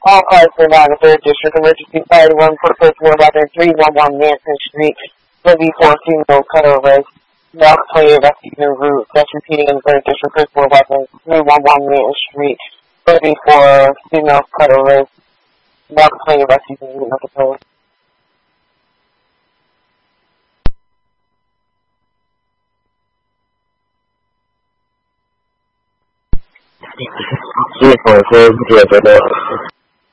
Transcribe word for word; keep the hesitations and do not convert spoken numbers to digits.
All cars for now, the third District Emergency Fire one for personnel about three one one Manson Street, Levy four female cutter arrest. Now clear rescue en route. That's repeating in the third District personnel weapons three one one Manson Street, Levy four female cutter arrest. Now clear rescue en route. Not the Sí, por eso,